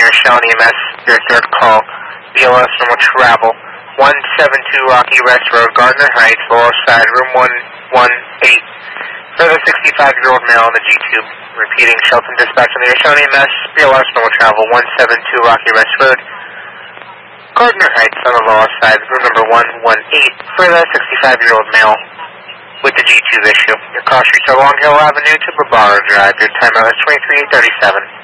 Ashland EMS, your third call. BLS normal travel. 172 Rocky Rest Road, Gardner Heights, lower side, room 118. Further 65-year-old male on the G-tube. Repeating, Shelton dispatch on the Ashland EMS, BLS normal travel. 172 Rocky Rest Road, Gardner Heights on the lower side, room number 118. Further 65-year-old male with the G-tube issue. Your call streets are Long Hill Avenue to Barbaro Drive. Your time out is 23:37.